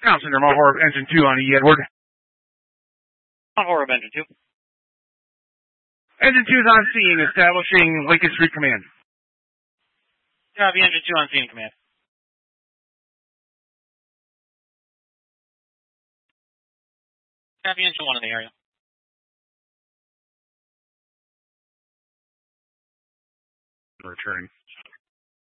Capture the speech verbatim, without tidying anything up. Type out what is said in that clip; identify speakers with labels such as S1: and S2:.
S1: Comm Center, Mohorb, Engine two on E. Edward.
S2: Mohorb, Engine two.
S1: Engine two is on scene, establishing Lincoln Street Command.
S2: Copy, Engine two on scene, command. Copy, Engine one in the area.
S1: Returning.